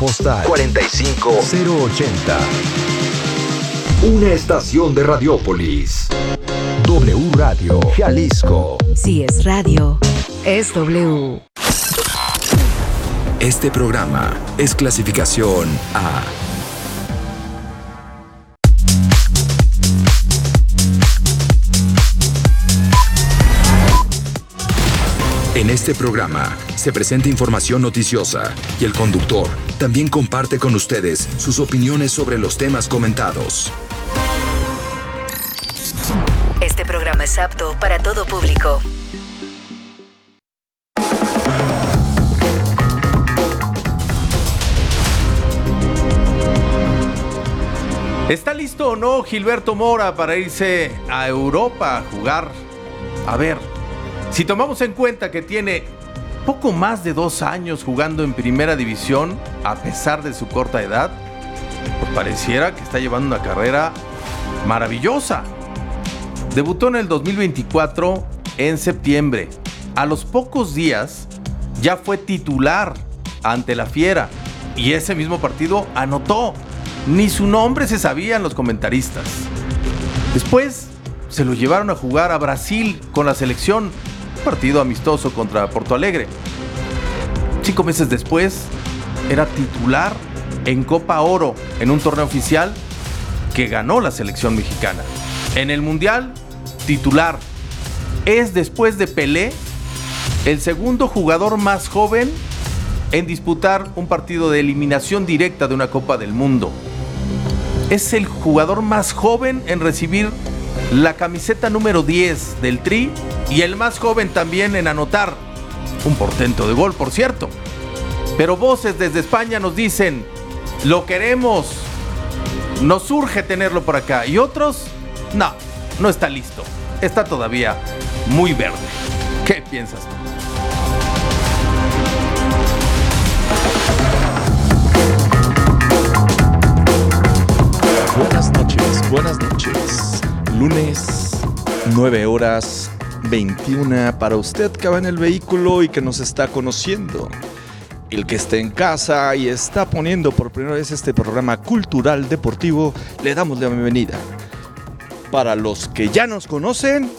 Postal 45080. Una estación de Radiópolis. W Radio Jalisco. Si es radio, es W. Este programa es clasificación A. En este programa se presenta información noticiosa y el conductor también comparte con ustedes sus opiniones sobre los temas comentados. Este programa es apto para todo público. ¿Está listo o no Gilberto Mora para irse a Europa a jugar? A ver, si tomamos en cuenta que tiene poco más de 2 años jugando en primera división, a pesar de su corta edad, pues pareciera que está llevando una carrera maravillosa. Debutó en el 2024 en septiembre. A los pocos días ya fue titular ante la Fiera y ese mismo partido anotó. Ni su nombre se sabían los comentaristas. Después se lo llevaron a jugar a Brasil con la selección, un partido amistoso contra Porto Alegre. 5 meses después era titular en Copa Oro en un torneo oficial que ganó la selección mexicana. En el Mundial, titular. Es, después de Pelé, el segundo jugador más joven en disputar un partido de eliminación directa de una Copa del Mundo. Es el jugador más joven en recibir la camiseta número 10 del Tri y el más joven también en anotar un portento de gol, por cierto. Pero voces desde España nos dicen: lo queremos, nos urge tenerlo por acá. Y otros, no está listo, está todavía muy verde. ¿Qué piensas tú? Buenas noches. Lunes, 9:21 para usted que va en el vehículo y que nos está conociendo. El que esté en casa y está poniendo por primera vez este programa cultural deportivo, le damos la bienvenida. Para los que ya nos conocen,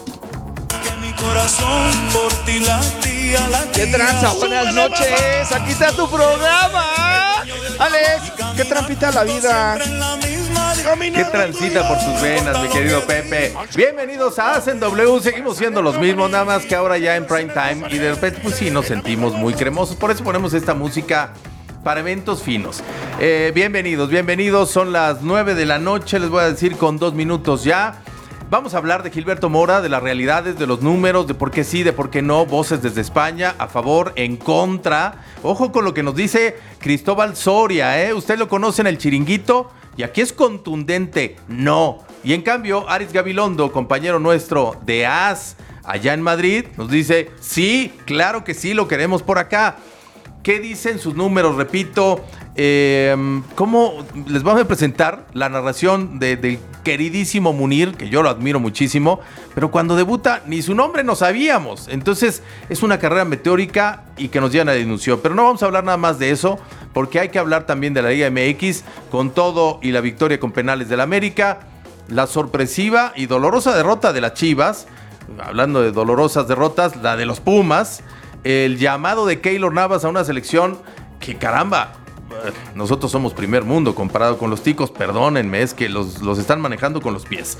¿qué tranza? Buenas noches, aquí está tu programa. Alex, ¿qué trampita la vida? ¿Qué transita por sus venas, mi querido Pepe? Bienvenidos a Hacen W. Seguimos siendo los mismos, nada más que ahora ya en prime time. Y de repente, pues sí, nos sentimos muy cremosos. Por eso ponemos esta música para eventos finos. Bienvenidos. Son las 9 de la noche, les voy a decir con 2 minutos ya. Vamos a hablar de Gilberto Mora, de las realidades, de los números, de por qué sí, de por qué no, voces desde España, a favor, en contra. Ojo con lo que nos dice Cristóbal Soria, ¿eh? Usted lo conoce en El Chiringuito y aquí es contundente, no. Y en cambio, Aris Gabilondo, compañero nuestro de AS, allá en Madrid, nos dice: sí, claro que sí, lo queremos por acá. ¿Qué dicen sus números? Repito, ¿cómo les vamos a presentar la narración del queridísimo Munir, que yo lo admiro muchísimo, pero cuando debuta ni su nombre no sabíamos? Entonces es una carrera meteórica y que nos llena de ilusión. Pero no vamos a hablar nada más de eso, porque hay que hablar también de la Liga MX, con todo y la victoria con penales del América, la sorpresiva y dolorosa derrota de las Chivas, hablando de dolorosas derrotas, la de los Pumas, el llamado de Keylor Navas a una selección que, caramba, nosotros somos primer mundo comparado con los ticos, perdónenme, es que los están manejando con los pies.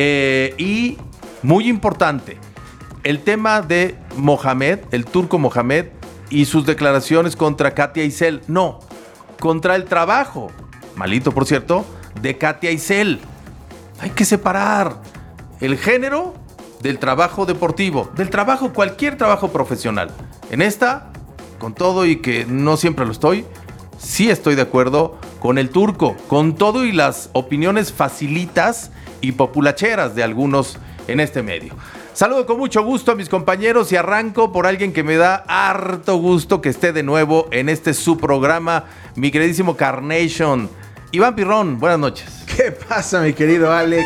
Y muy importante, el tema de Mohamed, el turco Mohamed, y sus declaraciones contra Katia Isel. No, contra el trabajo, malito por cierto, de Katia Isel. Hay que separar el género del trabajo deportivo, del trabajo, cualquier trabajo profesional. En esta, con todo y que no siempre lo estoy, sí estoy de acuerdo con el turco, con todo y las opiniones facilitas y populacheras de algunos en este medio. Saludo con mucho gusto a mis compañeros y arranco por alguien que me da harto gusto que esté de nuevo en este su programa, mi queridísimo Carnation. Iván Pirrón, buenas noches. ¿Qué pasa, mi querido Alex?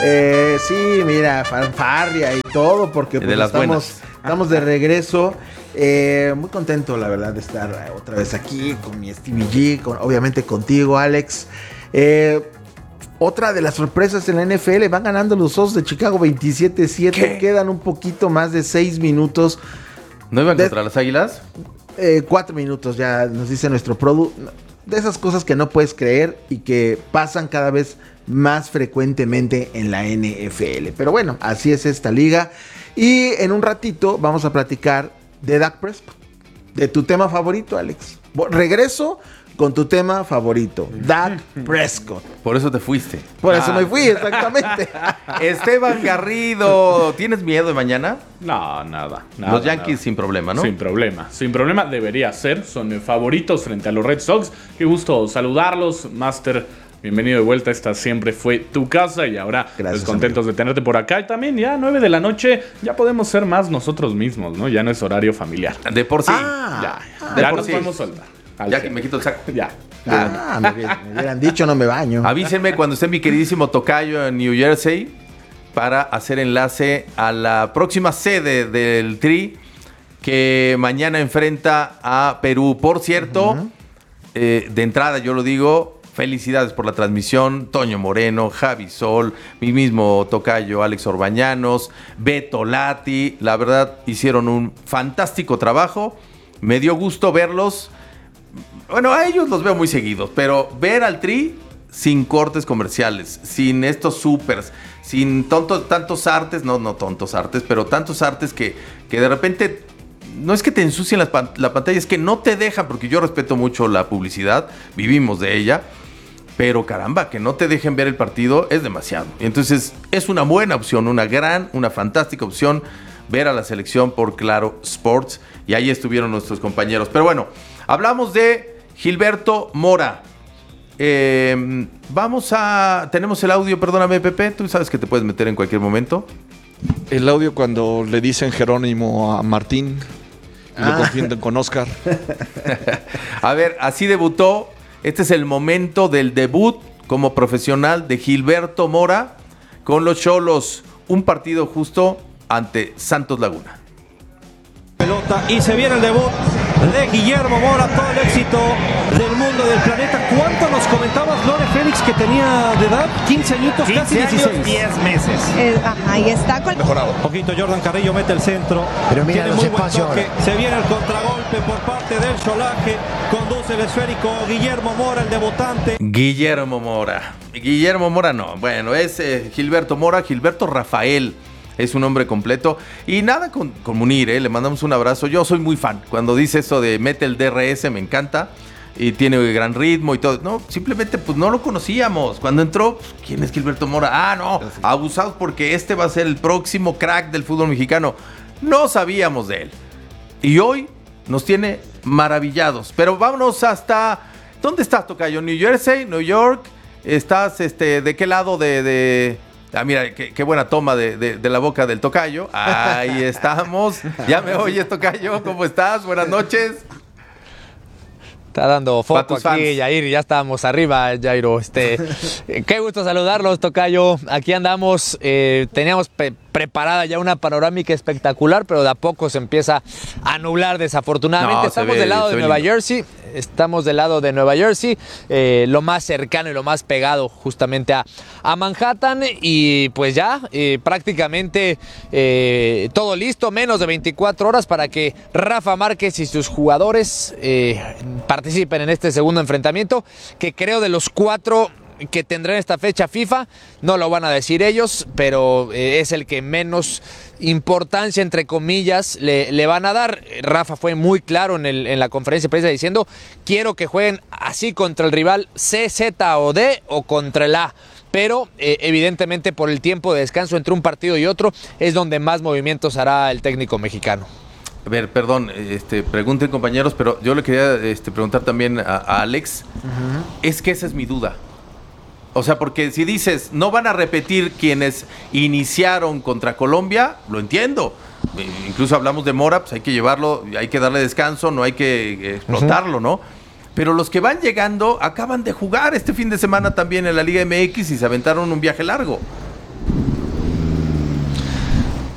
Sí, mira, fanfarria y todo, porque pues estamos de regreso. Muy contento, la verdad, de estar otra vez aquí con mi Stevie G, obviamente contigo, Alex. Otra de las sorpresas en la NFL, van ganando los Osos de Chicago 27-7. ¿Qué? Quedan un poquito más de 6 minutos. ¿No iban contra las Águilas? 4 minutos ya nos dice nuestro produ. De esas cosas que no puedes creer y que pasan cada vez más frecuentemente en la NFL. Pero bueno, así es esta liga. Y en un ratito vamos a platicar de Dak Prescott, de tu tema favorito, Alex. Regreso con tu tema favorito, Dak Prescott. Por eso te fuiste. Por eso me fui, exactamente. Esteban Garrido, ¿tienes miedo de mañana? No, nada. Los Yankees nada. sin problema, ¿no? Sin problema, debería ser. Son favoritos frente a los Red Sox. Qué gusto saludarlos, Master. Bienvenido de vuelta, esta siempre fue tu casa y ahora Gracias, contentos de tenerte por acá. Y también ya 9 de la noche, ya podemos ser más nosotros mismos, ¿no? Ya no es horario familiar. De por sí. Ya de por nos sí. podemos soltar. Ya que me quito el saco. Ya. Me hubieran dicho, no me baño. Avísenme cuando esté mi queridísimo tocayo en New Jersey para hacer enlace a la próxima sede del Tri que mañana enfrenta a Perú. Por cierto, de entrada yo lo digo, felicidades por la transmisión. Toño Moreno, Javi Sol, mi mismo tocayo Alex Orbañanos, Beto Lati. La verdad, hicieron un fantástico trabajo. Me dio gusto verlos. Bueno, a ellos los veo muy seguidos, pero ver al Tri sin cortes comerciales, sin estos supers, sin tantos artes, no tontos artes, pero tantos artes que de repente no es que te ensucien la pantalla, es que no te dejan, porque yo respeto mucho la publicidad, vivimos de ella, pero caramba, que no te dejen ver el partido es demasiado. Entonces es una buena opción, una fantástica opción ver a la selección por Claro Sports, y ahí estuvieron nuestros compañeros. Pero bueno, hablamos de Gilberto Mora. Tenemos el audio, perdóname, Pepe, tú sabes que te puedes meter en cualquier momento. El audio cuando le dicen Jerónimo a Martín y lo confunden con Oscar. A ver, así debutó. Este es el momento del debut como profesional de Gilberto Mora con los Xolos. Un partido justo ante Santos Laguna. Pelota y se viene el debut de Guillermo Mora, todo el éxito del mundo, del planeta. ¿Cuánto nos comentabas, Lore Félix, que tenía de edad? 15 añitos, casi 16. 10 meses. Ahí está. Mejorado. Poquito Jordan Carrillo mete el centro. Pero mira tiene los muy buen espacios toque. ahora. Se viene el contragolpe por parte del Xolaje. Conduce el esférico Guillermo Mora, el debutante. Guillermo Mora no. Bueno, es Gilberto Mora, Gilberto Rafael. Es un nombre completo. Y nada con Munir, le mandamos un abrazo. Yo soy muy fan. Cuando dice eso de mete el DRS, me encanta. Y tiene gran ritmo y todo. No, simplemente pues no lo conocíamos. Cuando entró, pues, ¿quién es Gilberto Mora? Ah, no, abusados porque este va a ser el próximo crack del fútbol mexicano. No sabíamos de él. Y hoy nos tiene maravillados. Pero vámonos hasta... ¿Dónde estás, tocayo? ¿New Jersey? ¿New York? ¿Estás de qué lado de... Ah, mira, qué buena toma de la boca del tocayo. Ahí estamos. ¿Ya me oyes, tocayo? ¿Cómo estás? Buenas noches. Está dando foco aquí, fans. Jair, ya estábamos arriba, Jairo. Qué gusto saludarlos, tocayo. Aquí andamos, teníamos preparada ya una panorámica espectacular, pero de a poco se empieza a nublar desafortunadamente. No, Estamos del lado de Nueva Jersey. Estamos del lado de Nueva Jersey, lo más cercano y lo más pegado justamente a Manhattan. Y pues ya prácticamente todo listo, menos de 24 horas para que Rafa Márquez y sus jugadores participen en este segundo enfrentamiento, que creo de los 4 que tendrán esta fecha FIFA, no lo van a decir ellos, pero es el que menos importancia, entre comillas, le van a dar. Rafa fue muy claro en la conferencia de prensa diciendo: quiero que jueguen así contra el rival C, Z o D o contra el A. Pero evidentemente por el tiempo de descanso entre un partido y otro es donde más movimientos hará el técnico mexicano. A ver, perdón, pregunten, compañeros, pero yo le quería preguntar también a Alex. Es que esa es mi duda. O sea, porque si dices, no van a repetir quienes iniciaron contra Colombia, lo entiendo. Incluso hablamos de Mora, pues hay que llevarlo, hay que darle descanso, no hay que explotarlo, ¿no? Pero los que van llegando acaban de jugar este fin de semana también en la Liga MX y se aventaron un viaje largo.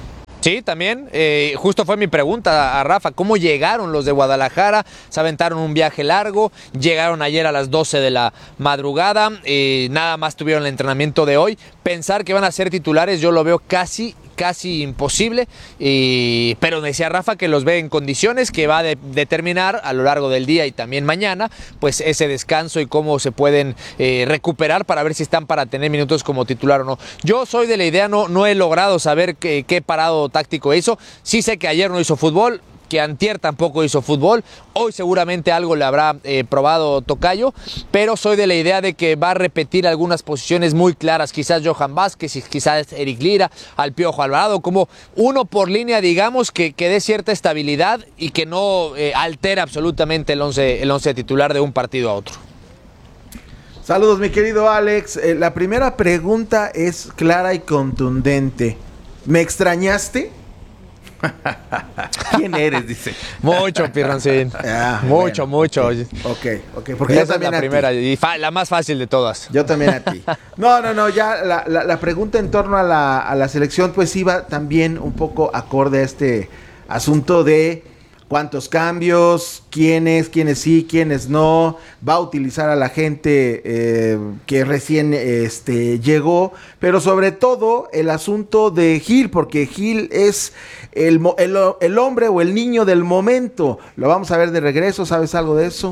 Sí, también. Justo fue mi pregunta a Rafa. ¿Cómo llegaron los de Guadalajara? Se aventaron un viaje largo. Llegaron ayer a las 12 de la madrugada. Nada más tuvieron el entrenamiento de hoy. Pensar que van a ser titulares yo lo veo casi imposible, pero decía Rafa que los ve en condiciones, que va a determinar a lo largo del día y también mañana, pues ese descanso y cómo se pueden recuperar para ver si están para tener minutos como titular o no. Yo soy de la idea, no he logrado saber qué parado táctico hizo. Sí sé que ayer no hizo fútbol, que antier tampoco hizo fútbol, hoy seguramente algo le habrá probado Tocayo, pero soy de la idea de que va a repetir algunas posiciones muy claras, quizás Johan Vázquez, quizás Eric Lira, al Piojo Alvarado, como uno por línea, digamos, que dé cierta estabilidad y que no altera absolutamente el once titular de un partido a otro. Saludos, mi querido Alex. La primera pregunta es clara y contundente. ¿Me extrañaste? ¿Quién eres? Dice. Mucho, Pirrancín. Mucho. Ok. Porque yo esa también es la a primera ti. y la más fácil de todas. Yo también a ti. No, ya la pregunta en torno a la selección pues iba también un poco acorde a este asunto de cuántos cambios, quiénes sí, quiénes no, va a utilizar a la gente que recién llegó, pero sobre todo el asunto de Gil, porque Gil es el hombre o el niño del momento. Lo vamos a ver de regreso, ¿sabes algo de eso?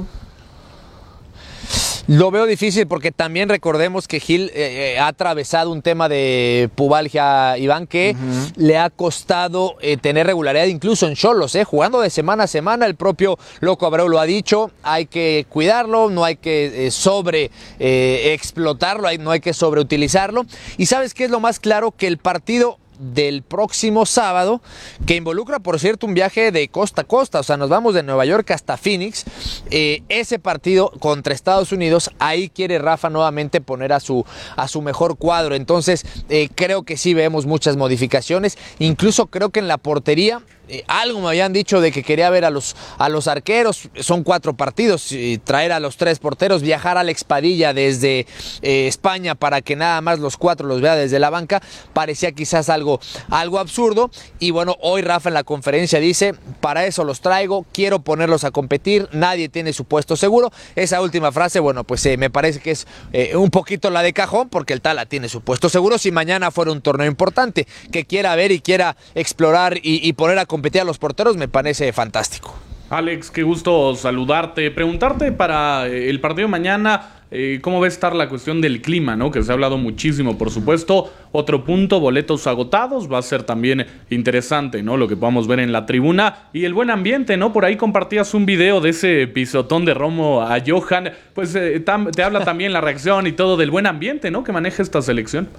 Lo veo difícil porque también recordemos que Gil ha atravesado un tema de pubalgia, Iván, que le ha costado tener regularidad incluso en Xolos, jugando de semana a semana. El propio Loco Abreu lo ha dicho, hay que cuidarlo, no hay que explotarlo, no hay que sobreutilizarlo. Y ¿sabes qué es lo más claro? Que el partido del próximo sábado, que involucra, por cierto, un viaje de costa a costa, o sea, nos vamos de Nueva York hasta Phoenix, ese partido contra Estados Unidos, ahí quiere Rafa nuevamente poner a su mejor cuadro. Entonces creo que sí vemos muchas modificaciones, incluso creo que en la portería algo me habían dicho de que quería ver a los arqueros. Son 4 partidos, traer a los 3 porteros, viajar a Alex Padilla desde España para que nada más los 4 los vea desde la banca, parecía quizás algo absurdo. Y bueno, hoy Rafa en la conferencia dice, para eso los traigo, quiero ponerlos a competir, nadie tiene su puesto seguro. Esa última frase, bueno, pues me parece que es un poquito la de cajón, porque el Tala tiene su puesto seguro. Si mañana fuera un torneo importante que quiera ver y quiera explorar y poner a competir a los porteros, me parece fantástico. Alex, qué gusto saludarte. Preguntarte para el partido de mañana, ¿cómo va a estar la cuestión del clima, ¿no? Que se ha hablado muchísimo, por supuesto. Otro punto, boletos agotados. Va a ser también interesante, ¿no? Lo que podamos ver en la tribuna. Y el buen ambiente, ¿no? Por ahí compartías un video de ese pisotón de Romo a Johan. Pues te habla también la reacción y todo del buen ambiente, ¿no? Que maneja esta selección.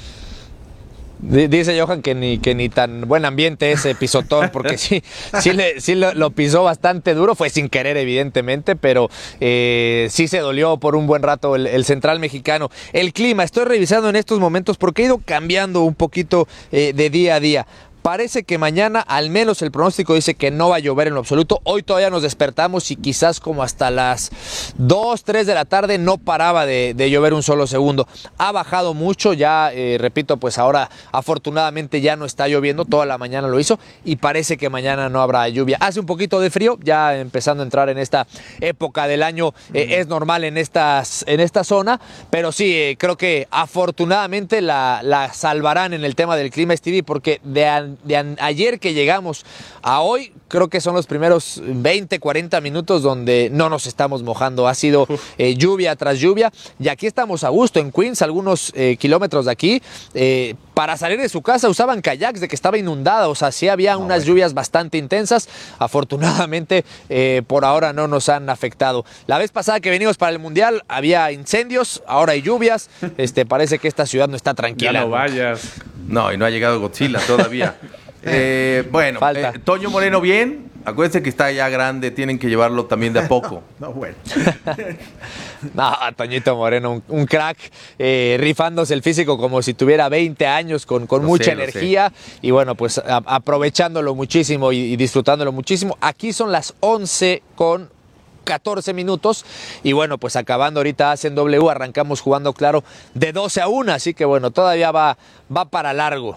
Dice Johan que ni tan buen ambiente ese pisotón, porque sí lo pisó bastante duro, fue sin querer evidentemente, pero sí se dolió por un buen rato el central mexicano. El clima, estoy revisando en estos momentos porque ha ido cambiando un poquito de día a día. Parece que mañana, al menos el pronóstico dice que no va a llover en lo absoluto. Hoy todavía nos despertamos y quizás como hasta las 2, 3 de la tarde no paraba de llover un solo segundo. Ha bajado mucho, ya repito, pues ahora afortunadamente ya no está lloviendo, toda la mañana lo hizo y parece que mañana no habrá lluvia. Hace un poquito de frío, ya empezando a entrar en esta época del año, es normal en esta zona, pero sí, creo que afortunadamente la salvarán en el tema del clima, Stevie, porque de ayer que llegamos a hoy, creo que son los primeros 20, 40 minutos donde no nos estamos mojando. Ha sido lluvia tras lluvia y aquí estamos a gusto en Queens, algunos kilómetros de aquí. Para salir de su casa usaban kayaks de que estaba inundada, o sea, sí había unas lluvias bastante intensas. Afortunadamente, por ahora no nos han afectado. La vez pasada que venimos para el Mundial había incendios, ahora hay lluvias. Parece que esta ciudad no está tranquila. Ya no vayas. No, y no ha llegado Godzilla todavía. Bueno, Toño Moreno, bien. Acuérdense que está ya grande, tienen que llevarlo también de a poco. No, bueno. No, Toñito Moreno, un crack, rifándose el físico como si tuviera 20 años, con mucha energía. Y bueno, pues aprovechándolo muchísimo y disfrutándolo muchísimo. Aquí son las 11:14 minutos y bueno, pues acabando ahorita Hacen W, arrancamos jugando claro de 12-1, así que bueno, todavía va para largo.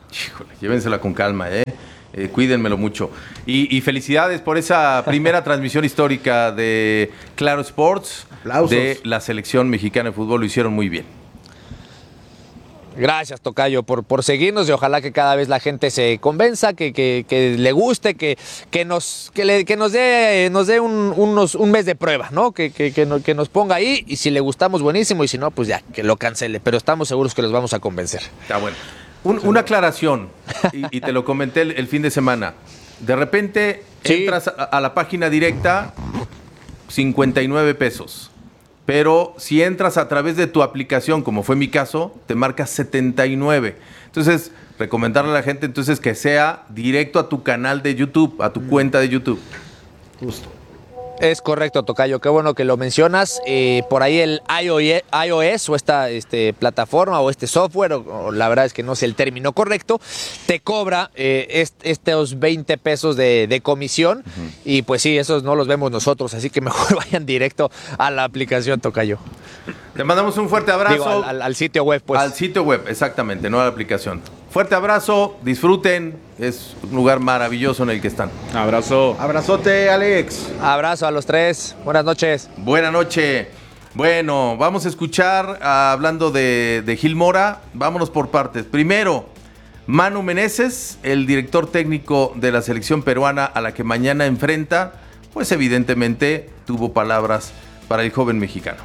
Híjole, llévensela con calma, cuídenmelo mucho. Y felicidades por esa primera transmisión histórica de Claro Sports. Aplausos. De la selección mexicana de fútbol. Lo hicieron muy bien. Gracias, tocayo, por seguirnos y ojalá que cada vez la gente se convenza, que le guste, que nos dé un mes de prueba, ¿no? Que nos ponga ahí y si le gustamos, buenísimo, y si no, pues ya, que lo cancele. Pero estamos seguros que los vamos a convencer. Está bueno. Una aclaración, y te lo comenté el fin de semana. De repente entras a la página directa, 59 pesos. Pero si entras a través de tu aplicación, como fue mi caso, te marca 79. Entonces, recomendarle a la gente entonces que sea directo a tu canal de YouTube, a tu cuenta de YouTube. Justo. Es correcto, tocayo, qué bueno que lo mencionas. Por ahí el iOS o esta plataforma o este software, o la verdad es que no sé el término correcto, te cobra estos 20 pesos de comisión. Y pues sí, esos no los vemos nosotros, así que mejor vayan directo a la aplicación, tocayo. Te mandamos un fuerte abrazo. Digo, al sitio web, pues. Al sitio web, exactamente, no a la aplicación. Fuerte abrazo, disfruten, es un lugar maravilloso en el que están. Abrazo. Abrazote, Alex. Abrazo a los tres, buenas noches. Buenas noches. Bueno, vamos a escuchar, hablando de Gil Mora, vámonos por partes. Primero, Manu Meneses, el director técnico de la selección peruana a la que mañana enfrenta, pues evidentemente tuvo palabras para el joven mexicano.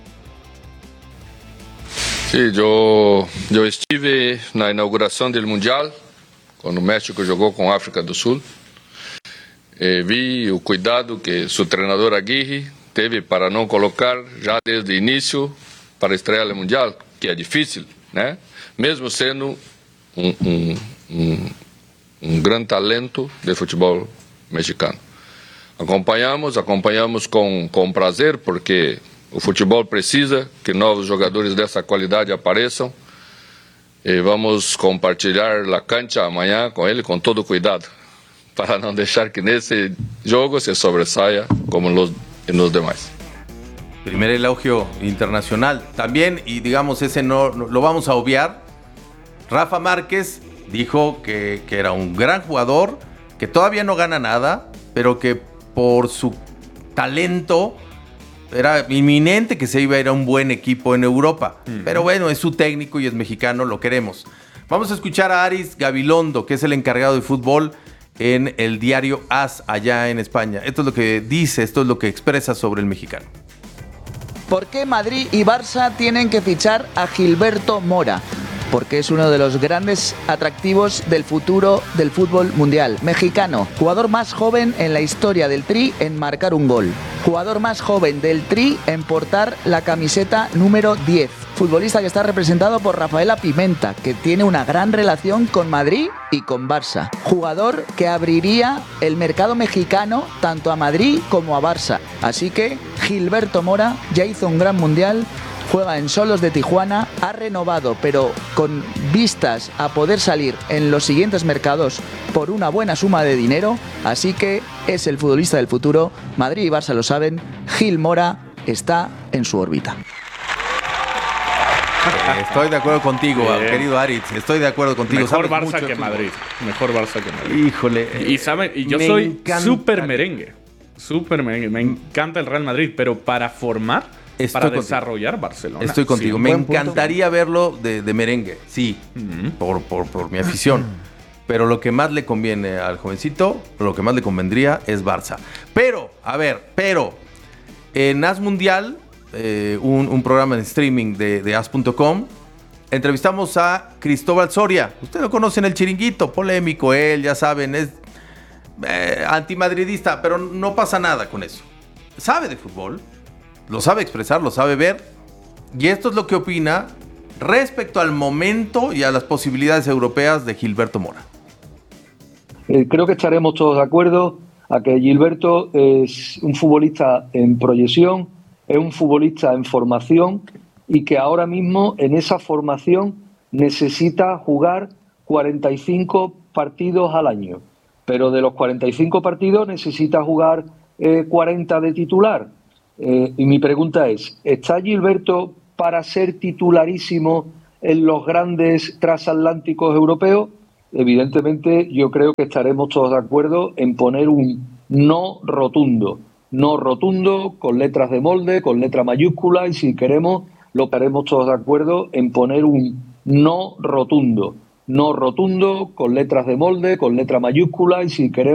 Sí, yo estive na inauguração do Mundial, quando o México jogou com a África do Sul. Vi o cuidado que seu treinador Aguirre teve para não colocar já desde o início para estrear o Mundial, que é difícil, né? Mesmo sendo um grande talento de futebol mexicano. Acompanhamos com prazer, porque o futebol precisa que novos jogadores dessa qualidade apareçam. E vamos compartilhar a cancha amanhã com ele com todo cuidado, para não deixar que nesse jogo se sobressaia como en los demás. Primer elogio internacional. También, y digamos, ese no lo vamos a obviar, Rafa Márquez dijo que era un gran jugador, que todavía no gana nada, pero que por su talento era inminente que se iba a ir a un buen equipo en Europa. Pero bueno, es su técnico y es mexicano, lo queremos. Vamos a escuchar a Aris Gabilondo, que es el encargado de fútbol en el diario AS allá en España. Esto es lo que dice, esto es lo que expresa sobre el mexicano. ¿Por qué Madrid y Barça tienen que fichar a Gilberto Mora? Porque es uno de los grandes atractivos del futuro del fútbol mundial. Mexicano, jugador más joven en la historia del Tri en marcar un gol. Jugador más joven del Tri en portar la camiseta número 10. Futbolista que está representado por Rafaela Pimenta, que tiene una gran relación con Madrid y con Barça. Jugador que abriría el mercado mexicano tanto a Madrid como a Barça. Así que Gilberto Mora ya hizo un gran mundial. Juega en Solos de Tijuana, ha renovado, pero con vistas a poder salir en los siguientes mercados por una buena suma de dinero, así que es el futbolista del futuro. Madrid y Barça lo saben, Gil Mora está en su órbita. Estoy de acuerdo contigo, querido Aritz, estoy de acuerdo contigo. Mejor Barça que Madrid. Mejor Barça que Madrid. Híjole. Y yo soy súper merengue. Súper merengue. Me encanta el Real Madrid, pero para formar... para desarrollar Barcelona. Estoy contigo. Sí, me encantaría verlo de merengue, sí, por mi afición. Pero lo que más le conviene al jovencito, lo que más le convendría es Barça. Pero, en AS Mundial, un programa en streaming de AS.com, entrevistamos a Cristóbal Soria. Ustedes lo conocen, el chiringuito, polémico él, ya saben, es antimadridista, pero no pasa nada con eso. Sabe de fútbol, lo sabe expresar, lo sabe ver, y esto es lo que opina respecto al momento y a las posibilidades europeas de Gilberto Mora. Creo que estaremos todos de acuerdo a que Gilberto es un futbolista en proyección, es un futbolista en formación y que ahora mismo en esa formación necesita jugar 45 partidos al año, pero de los 45 partidos necesita jugar 40 de titular. Y mi pregunta es, ¿está Gilberto para ser titularísimo en los grandes transatlánticos europeos? evidentemente yo creo que estaremos todos de acuerdo en poner un no rotundo con letras de molde, con letra mayúscula, y si queremos lo estaremos todos de acuerdo en poner un no rotundo con letras de molde, con letra mayúscula, y si queremos